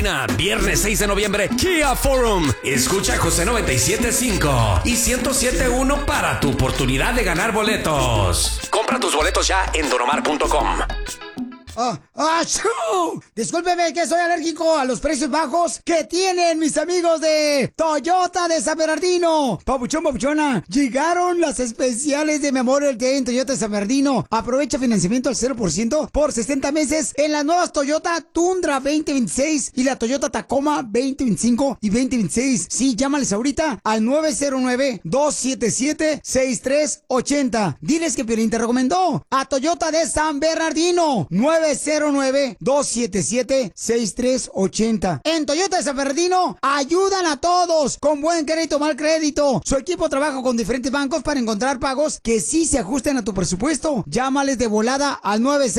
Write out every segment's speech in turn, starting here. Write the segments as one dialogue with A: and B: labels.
A: Patrocina viernes 6 de noviembre Kia Forum. Escucha José 97.5 y 107.1 para tu oportunidad de ganar boletos. Compra tus boletos ya en donomar.com.
B: ¡Achú! Discúlpeme que soy alérgico a los precios bajos que tienen mis amigos de Toyota de San Bernardino. Papuchón, papuchona, llegaron las especiales de Memorial Day en Toyota de San Bernardino. Aprovecha financiamiento al 0% por 60 meses en las nuevas Toyota Tundra 2026 y la Toyota Tacoma 2025 y 2026. Sí, llámales ahorita al 909-277-6380. Diles que Piolín te recomendó a Toyota de San Bernardino. 909-277-6380. En Toyota de San Bernardino ayudan a todos con buen crédito o mal crédito. Su equipo trabaja con diferentes bancos para encontrar pagos que sí se ajusten a tu presupuesto. Llámales de volada al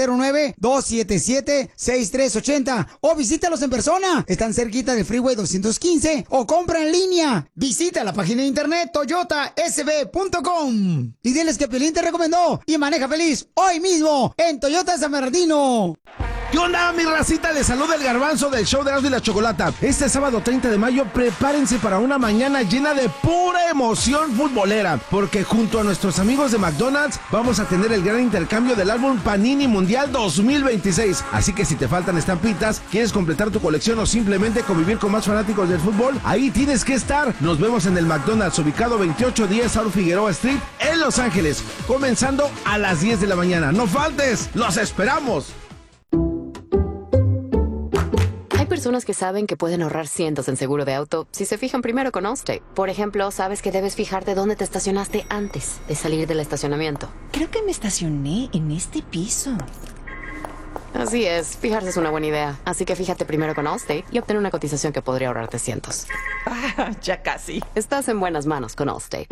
B: 909-277-6380 o visítalos en persona. Están cerquita del Freeway 215 o compra en línea. Visita la página de internet toyotasb.com y diles que Piolín te recomendó y maneja feliz hoy mismo en Toyota de San Bernardino.
C: ¿Qué onda, mi racita? Les saluda el Garbanzo del show de Erasmo y la Chocolata. Este sábado 30 de mayo, prepárense para una mañana llena de pura emoción futbolera, porque junto a nuestros amigos de McDonald's vamos a tener el gran intercambio del álbum Panini Mundial 2026. Así que si te faltan estampitas, quieres completar tu colección o simplemente convivir con más fanáticos del fútbol, ahí tienes que estar. Nos vemos en el McDonald's, ubicado 2810 South Figueroa Street, en Los Ángeles, comenzando a las 10 de la mañana. ¡No faltes! ¡Los esperamos!
D: Hay personas que saben que pueden ahorrar cientos en seguro de auto si se fijan primero con Allstate. Por ejemplo, sabes que debes fijarte dónde te estacionaste antes de salir del estacionamiento.
E: Creo que me estacioné en este piso.
D: Así es, fijarse es una buena idea. Así que fíjate primero con Allstate y obtén una cotización que podría ahorrarte cientos.
E: Ya casi.
D: Estás en buenas manos con Allstate.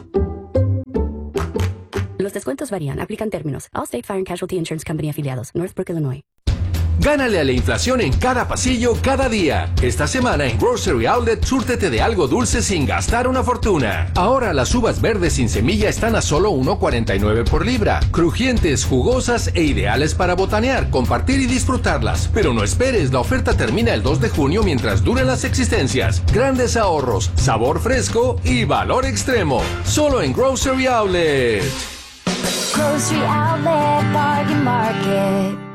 F: Los descuentos varían. Aplican términos. Allstate Fire and Casualty Insurance Company afiliados. Northbrook, Illinois.
G: Gánale a la inflación en cada pasillo, cada día. Esta semana en Grocery Outlet, súrtete de algo dulce sin gastar una fortuna. Ahora las uvas verdes sin semilla están a solo $1.49 por libra. Crujientes, jugosas e ideales para botanear, compartir y disfrutarlas. Pero no esperes, la oferta termina el 2 de junio mientras duren las existencias. Grandes ahorros, sabor fresco y valor extremo. Solo en Grocery Outlet.
H: Grocery Outlet, Bargain Market.